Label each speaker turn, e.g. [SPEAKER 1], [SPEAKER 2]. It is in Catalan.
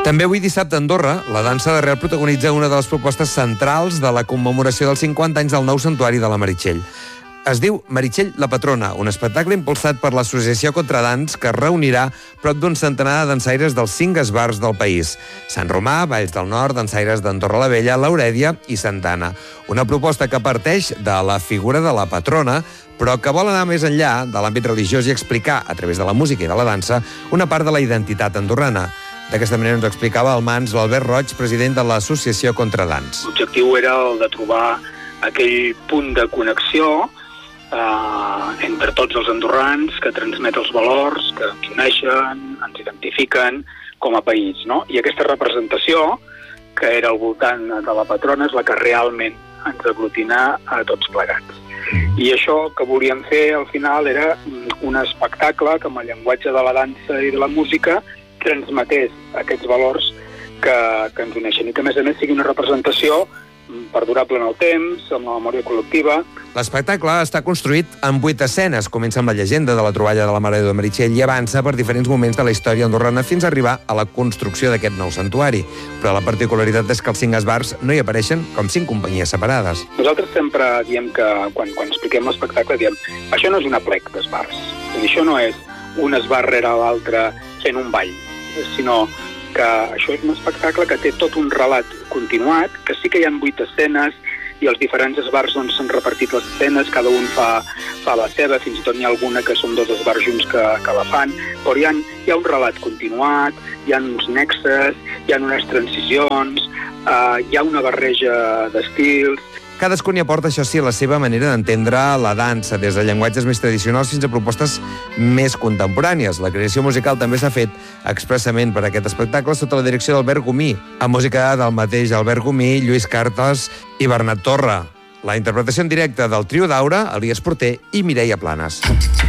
[SPEAKER 1] També avui dissabte a Andorra, la dansa d'arrel protagonitza una de les propostes centrals de la commemoració dels 50 anys del nou santuari de la Meritxell. Es diu Meritxell la Patrona, un espectacle impulsat per l'Associació Contradans que reunirà prop d'un centenar de dansaires dels 5 esbars del país: Sant Romà, Valls del Nord, dansaires d'Andorra la Vella, l'Aurèdia i Santa Anna. Una proposta que parteix de la figura de la patrona, però que vol anar més enllà de l'àmbit religiós i explicar, a través de la música i de la dansa, una part de la identitat andorrana. D'aquesta manera ens explicava al Mans l'Albert Roig, president de l'Associació Contradans.
[SPEAKER 2] L'objectiu era el de trobar aquell punt de connexió entre tots els andorrans, que transmet els valors, que ens uneixen, ens identifiquen com a país, no? I aquesta representació, que era al voltant de la patrona, és la que realment ens aglutina a tots plegats. I això que volíem fer al final era un espectacle que amb el llenguatge de la dansa i de la música transmetés aquests valors que ens uneixen i que a més sigui una representació perdurable en el temps, amb la memòria col·lectiva.
[SPEAKER 1] L'espectacle està construït en 8 escenes. Comença amb la llegenda de la troballa de la Mare de Meritxell i avança per diferents moments de la història andorrana fins a arribar a la construcció d'aquest nou santuari. Però la particularitat és que els 5 esbars no hi apareixen com 5 companyies separades.
[SPEAKER 2] Nosaltres sempre diem que, quan expliquem l'espectacle, diem això no és una plec d'esbars. És a dir, això no és un esbar rere l'altre fent un ball, sinó que això és un espectacle que té tot un relat continuat, que sí que hi ha 8 escenes i els diferents esbars s'han repartit les escenes, cada un fa la seva, fins i tot n'hi ha alguna que són 2 esbars junts que la fan, però hi ha un relat continuat, hi ha uns nexes, hi ha unes transicions, hi ha una barreja d'estils.
[SPEAKER 1] Cadascun hi aporta, això sí, la seva manera d'entendre la dansa, des de llenguatges més tradicionals fins a propostes més contemporànies. La creació musical també s'ha fet expressament per aquest espectacle sota la direcció d'Albert Gomí, amb música del mateix Albert Gomí, Lluís Cartes i Bernat Torra. La interpretació en directe del trio d'Aura, Elias Porter i Mireia Planes.